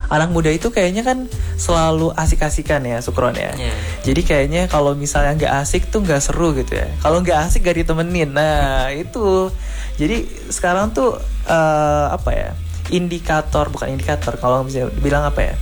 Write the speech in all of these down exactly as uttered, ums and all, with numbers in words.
anak muda itu kayaknya kan selalu asik-asikan ya Sukron ya. Yeah. Jadi kayaknya kalau misalnya nggak asik tuh nggak seru gitu ya. Kalau nggak asik gak ditemenin. Nah itu. Jadi sekarang tuh uh, apa ya? Indikator bukan indikator. Kalau bisa bilang apa ya?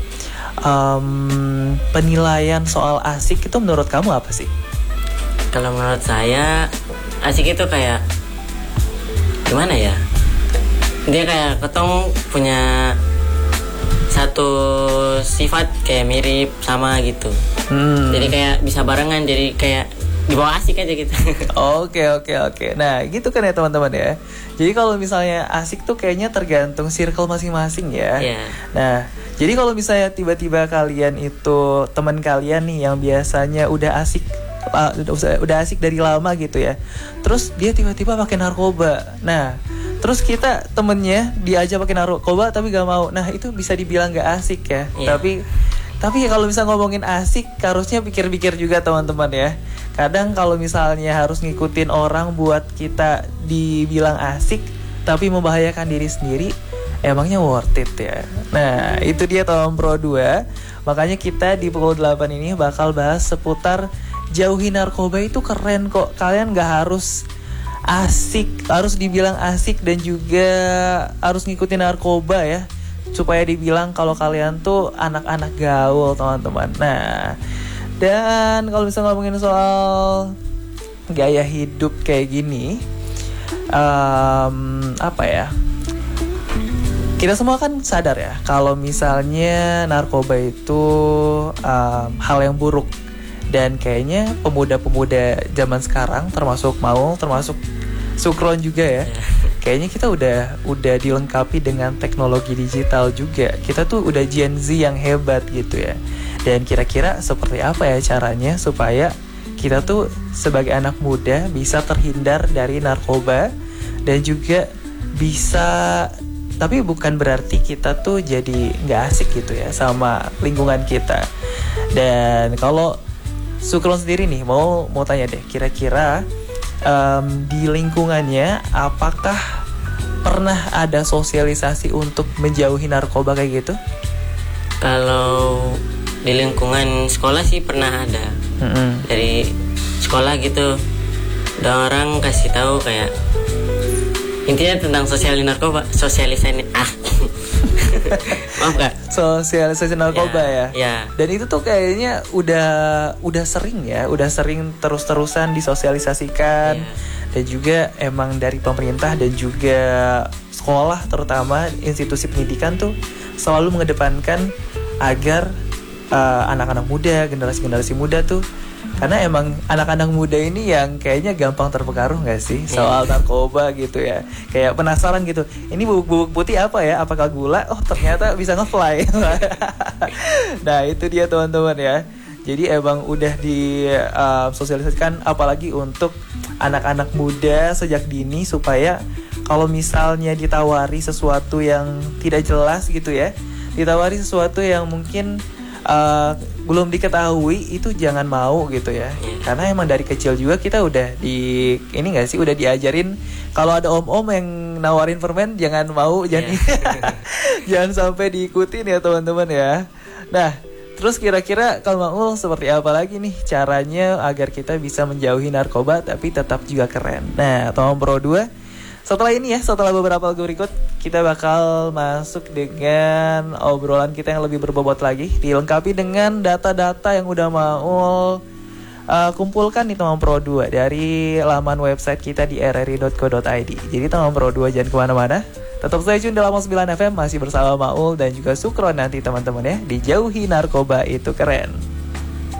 Um, penilaian soal asik itu menurut kamu apa sih? Kalau menurut saya asik itu kayak gimana ya? Dia kayak ketong punya satu sifat kayak mirip sama gitu. Hmm. Jadi kayak bisa barengan, jadi kayak dibawa asik aja gitu. Oke oke oke. Nah gitu kan ya teman-teman ya. Jadi kalau misalnya asik tuh kayaknya tergantung circle masing-masing ya. Yeah. Nah jadi kalau misalnya tiba-tiba kalian itu teman kalian nih yang biasanya udah asik uh, udah, udah asik dari lama gitu ya. Terus dia tiba-tiba pakai narkoba. Nah terus kita temennya diajak pakai narkoba tapi gak mau. Nah itu bisa dibilang gak asik ya. Yeah. Tapi tapi kalau bisa ngomongin asik harusnya pikir-pikir juga teman-teman ya. Kadang kalau misalnya harus ngikutin orang buat kita dibilang asik tapi membahayakan diri sendiri, emangnya worth it ya. Nah itu dia Tomam Pro dua. Makanya kita di pukul delapan ini bakal bahas seputar jauhi narkoba itu keren kok. Kalian gak harus asik, harus dibilang asik dan juga harus ngikutin narkoba ya, supaya dibilang kalau kalian tuh anak-anak gaul teman-teman. Nah dan kalau misalnya ngomongin soal gaya hidup kayak gini, um, apa ya, kita semua kan sadar ya kalau misalnya narkoba itu um, hal yang buruk. Dan kayaknya pemuda-pemuda zaman sekarang termasuk Maul, termasuk Sukron juga ya. Kayaknya kita udah udah dilengkapi dengan teknologi digital juga. Kita tuh udah Gen Z yang hebat gitu ya. Dan kira-kira seperti apa ya caranya supaya kita tuh sebagai anak muda bisa terhindar dari narkoba dan juga bisa, tapi bukan berarti kita tuh jadi nggak asik gitu ya sama lingkungan kita. Dan kalau Sukron sendiri nih mau mau tanya deh, kira-kira um, di lingkungannya apakah pernah ada sosialisasi untuk menjauhi narkoba kayak gitu? Kalau di lingkungan sekolah sih pernah ada. Mm-hmm. Dari sekolah gitu, ada orang kasih tahu kayak intinya tentang sosial narkoba, sosialisasi ah. Maaf Kak. Sosialisasi narkoba ya, ya. Ya. Dan itu tuh kayaknya udah udah sering ya, udah sering terus-terusan disosialisasikan. Ya. Dan juga emang dari pemerintah dan juga sekolah terutama institusi pendidikan tuh selalu mengedepankan agar uh, anak-anak muda, generasi-generasi muda tuh, karena emang anak-anak muda ini yang kayaknya gampang terpengaruh gak sih soal yeah. narkoba gitu ya. Kayak penasaran gitu, ini bubuk-bubuk putih apa ya, apakah gula? Oh ternyata bisa nge-fly. Nah itu dia teman-teman ya. Jadi emang udah disosialisasikan uh, apalagi untuk anak-anak muda sejak dini, supaya kalau misalnya ditawari sesuatu yang tidak jelas gitu ya, ditawari sesuatu yang mungkin uh, belum diketahui, itu jangan mau gitu ya. Karena emang dari kecil juga kita udah di ini nggak sih, udah diajarin kalau ada om-om yang nawarin permen jangan mau, jangan yeah. jangan sampai diikutin ya teman-teman ya. Nah terus kira-kira kalau Maul seperti apa lagi nih caranya agar kita bisa menjauhi narkoba tapi tetap juga keren? Nah Tomam Pro dua, setelah ini ya, setelah beberapa lagu berikut, kita bakal masuk dengan obrolan kita yang lebih berbobot lagi, dilengkapi dengan data-data yang udah Maul uh, kumpulkan di Tomam Pro dua dari laman website kita di r r i dot co dot i d. Jadi Tomam Pro dua jangan kemana-mana, tetap stay tune dalam sembilan F M, masih bersama Maul dan juga Sukron nanti teman-teman ya, dijauhi narkoba itu keren.